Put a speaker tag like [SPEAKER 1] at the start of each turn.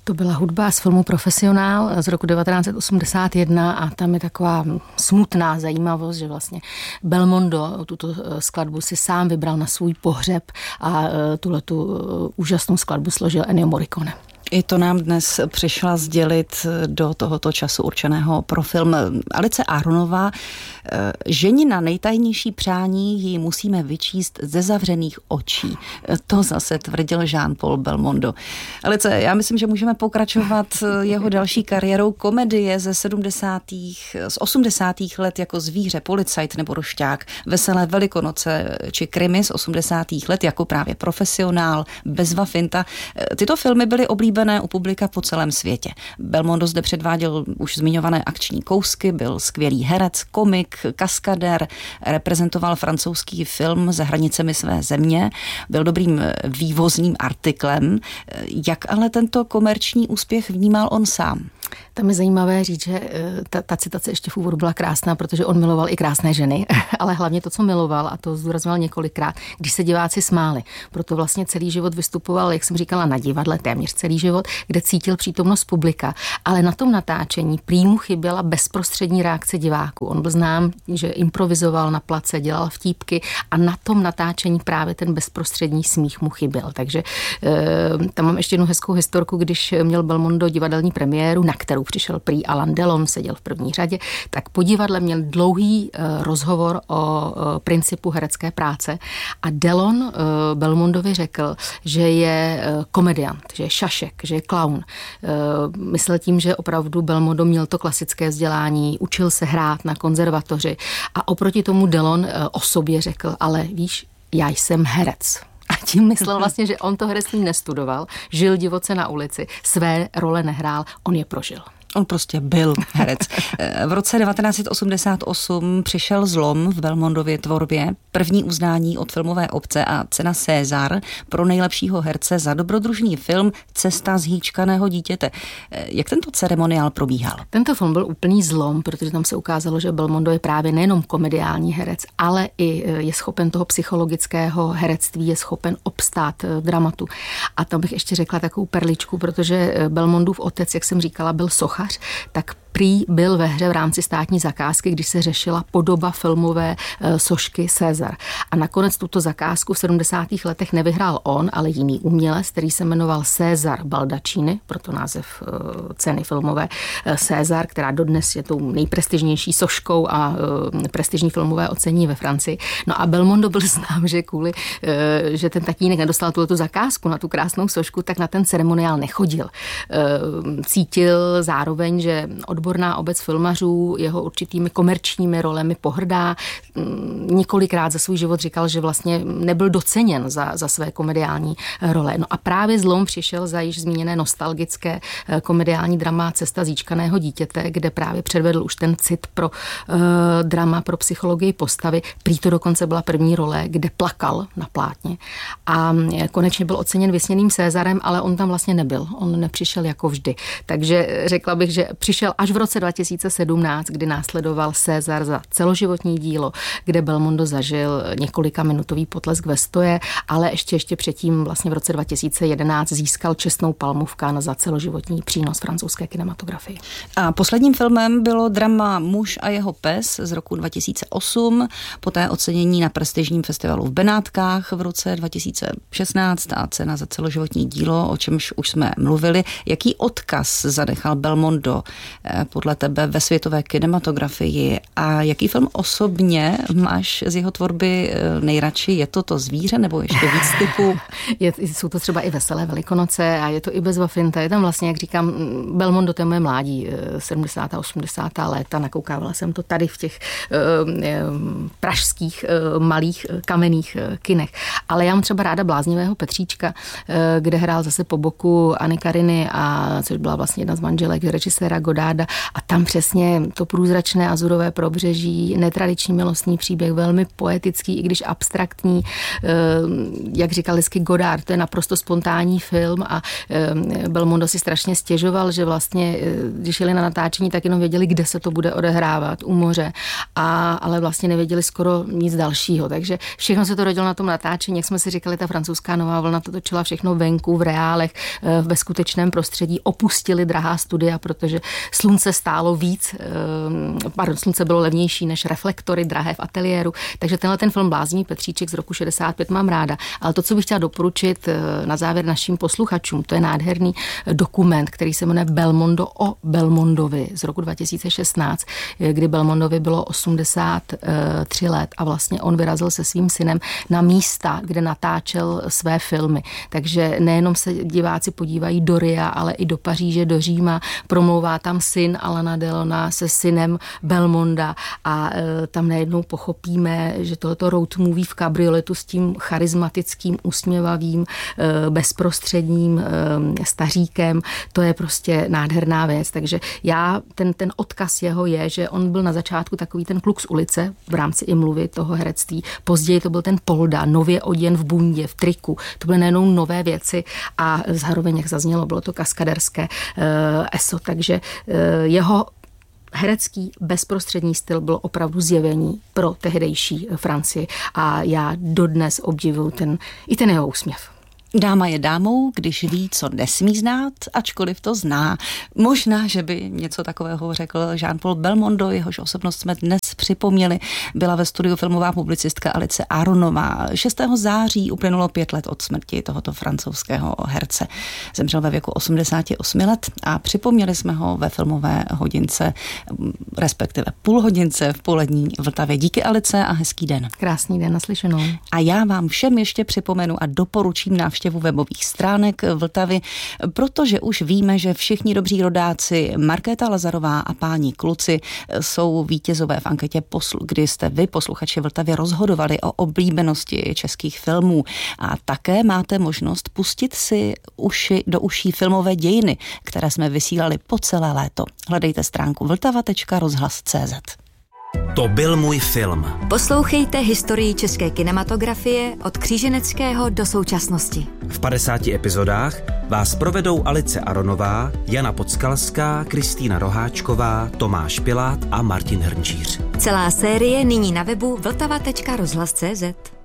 [SPEAKER 1] To byla hudba z filmu Profesionál z roku 1981 a tam je taková smutná zajímavost, že vlastně Belmondo tuto skladbu si sám vybral na svůj pohřeb a tuhletu úžasnou skladbu složil Ennio Morricone.
[SPEAKER 2] I to nám dnes přišla sdělit do tohoto času určeného pro film Alice Aronová. Ženina nejtajnější přání ji musíme vyčíst ze zavřených očí. To zase tvrdil Jean-Paul Belmondo. Alice, já myslím, že můžeme pokračovat jeho další kariérou. Komedie z 80. let jako Zvíře, Policajt nebo Rošťák, Veselé velikonoce či krimi z 80. let jako právě Profesionál, Bezva finta. Tyto filmy byly oblíbené u publika po celém světě. Belmondo zde předváděl už zmiňované akční kousky, byl skvělý herec, komik, kaskadér, reprezentoval francouzský film za hranicemi své země, byl dobrým vývozním artiklem. Jak ale tento komerční úspěch vnímal on sám?
[SPEAKER 1] Tam je zajímavé říct, že ta citace ještě v úvodu byla krásná, protože on miloval i krásné ženy, ale hlavně to, co miloval, a to zdůrazňoval několikrát, když se diváci smáli. Proto vlastně celý život vystupoval, jak jsem říkala, na divadle, téměř celý život, kde cítil přítomnost publika. Ale na tom natáčení prý mu chyběla bezprostřední reakce diváků. On byl znám, že improvizoval na place, dělal vtípky a na tom natáčení právě ten bezprostřední smích mu chyběl. Takže tam mám ještě jednu hezkou historku, když měl Belmondo divadelní premiéru, na kterou přišel prý Alain Delon, seděl v první řadě, tak po divadle měl dlouhý rozhovor o principu herecké práce a Delon Belmondovi řekl, že je komediant, že je šašek, že je klaun. Myslel tím, že opravdu Belmondo měl to klasické vzdělání, učil se hrát na konzervatoři a oproti tomu Delon o sobě řekl, ale víš, já jsem herec. A tím myslel vlastně, že on to herectví nestudoval, žil divoce na ulici, své role nehrál, on je prožil.
[SPEAKER 2] On prostě byl herec. V roce 1988 přišel zlom v Belmondově tvorbě, první uznání od filmové obce a cena César pro nejlepšího herce za dobrodružný film Cesta zhýčkaného dítěte. Jak tento ceremoniál probíhal?
[SPEAKER 1] Tento film byl úplný zlom, protože tam se ukázalo, že Belmondo je právě nejenom komediální herec, ale i je schopen toho psychologického herectví, je schopen obstát v dramatu. A tam bych ještě řekla takovou perličku, protože Belmondův otec, jak jsem říkala, byl sochař, tak prý byl ve hře v rámci státní zakázky, když se řešila podoba filmové sošky César. A nakonec tuto zakázku v 70. letech nevyhrál on, ale jiný umělec, který se jmenoval César Baldaccini, proto název ceny filmové César, která dodnes je tou nejprestižnější soškou a prestižní filmové ocenění ve Francii. No a Belmondo byl znám, že kvůli, že ten tatínek nedostal tu zakázku na tu krásnou sošku, tak na ten ceremoniál nechodil. Cítil zároveň, že odborná obec filmařů jeho určitými komerčními rolemi pohrdá. Několikrát za svůj život říkal, že vlastně nebyl doceněn za své komediální role. No a právě zlom přišel za již zmíněné nostalgické komediální drama Cesta zíčkaného dítěte, kde právě předvedl už ten cit pro drama, pro psychologii postavy. Prý to dokonce byla první role, kde plakal na plátně. A konečně byl oceněn vysněným Césarem, ale on tam vlastně nebyl. On nepřišel jako vždy. Takže řekla bych, že přišel až v roce 2017, kdy následoval César za celoživotní dílo, kde Belmondo zažil několikaminutový potlesk ve stoje, ale ještě předtím vlastně v roce 2011 získal čestnou palmu v Cannes za celoživotní přínos francouzské kinematografii. A
[SPEAKER 2] posledním filmem bylo drama Muž a jeho pes z roku 2008, poté ocenění na prestižním festivalu v Benátkách v roce 2016 a cena za celoživotní dílo, o čemž už jsme mluvili. Jaký odkaz zanechal Belmondo podle tebe ve světové kinematografii a jaký film osobně máš z jeho tvorby nejradši? Je to Zvíře nebo ještě víc typů?
[SPEAKER 1] Jsou to třeba i Veselé velikonoce a je to i Bezva finta. Je tam vlastně, jak říkám, Belmondo, to je moje mládí, 70. a 80. léta. Nakoukávala jsem to tady v těch pražských malých kamenných kinech. Ale já mám třeba ráda Bláznivého Petříčka, kde hrál zase po boku Anny Kariny, což byla vlastně jedna z manželek režiséra Godáda. a tam přesně to průzračné azurové pobřeží, netradiční milostný příběh, velmi poetický, i když abstraktní, jak říkal vždycky Godard, to je naprosto spontánní film a Belmondo si strašně stěžoval, že vlastně, když jeli na natáčení, tak jenom věděli, kde se to bude odehrávat, u moře, ale vlastně nevěděli skoro nic dalšího, takže všechno se to rodilo na tom natáčení, jak jsme si říkali, ta francouzská nová vlna to točila všechno venku, v reálech, ve skutečném prostředí, opustili drahá studia, protože slunce stálo víc, slunce bylo levnější než reflektory drahé v ateliéru, takže tenhle ten film Bláznivý Petříček z roku 65 mám ráda, ale to, co bych chtěla doporučit na závěr našim posluchačům, to je nádherný dokument, který se jmenuje Belmondo o Belmondovi z roku 2016, kdy Belmondovi bylo 83 let a vlastně on vyrazil se svým synem na místa, kde natáčel své filmy. Takže nejenom se diváci podívají do Ria, ale i do Paříže, do Říma. Promlouvá tam syn Alana Delona se synem Belmonda a tam najednou pochopíme, že tohoto road movie v kabrioletu s tím charismatickým, usměvavým, bezprostředním staříkem, to je prostě nádherná věc. Takže ten odkaz jeho je, že on byl na začátku takový ten kluk z ulice v rámci i mluvy toho herectví. Později to byl ten Polda, nově oděn v bundě, v triku. To byly nejenom nové věci a zároveň, jak zaznělo, bylo to kaskaderské eso, takže jeho herecký bezprostřední styl byl opravdu zjevení pro tehdejší Francii a já dodnes obdivuju i ten jeho úsměv.
[SPEAKER 2] Dáma je dámou, když ví, co nesmí znát, ačkoliv to zná. Možná, že by něco takového řekl Jean-Paul Belmondo, jehož osobnost jsme dnes připomněli. Byla ve studiu filmová publicistka Alice Aronová. 6. září uplynulo 5 let od smrti tohoto francouzského herce. Zemřel ve věku 88 let a připomněli jsme ho ve filmové hodince, respektive půlhodince v Polední Vltavě. Díky, Alice, a hezký den.
[SPEAKER 1] Krásný den, naslyšenou.
[SPEAKER 2] A já vám všem ještě připomenu a doporučím návštěvu webových stránek Vltavy, protože už víme, že všichni dobří rodáci Markéta Lazarová a páni kluci jsou vítězové v anketě, kdy jste vy, posluchači Vltavy, rozhodovali o oblíbenosti českých filmů. A také máte možnost pustit si do uší filmové dějiny, které jsme vysílali po celé léto. Hledejte stránku vltava.rozhlas.cz.
[SPEAKER 3] To byl můj film.
[SPEAKER 4] Poslouchejte historii české kinematografie od kříženeckého do současnosti.
[SPEAKER 3] V 50 epizodách vás provedou Alice Aronová, Jana Podskalská, Kristýna Roháčková, Tomáš Pilát a Martin Hrnčíř.
[SPEAKER 4] Celá série nyní na webu vltava.rozhlas.cz.